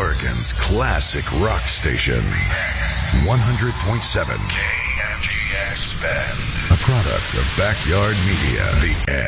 Oregon's classic rock station. 100.7 KMGX Bend. A product of Backyard Media. The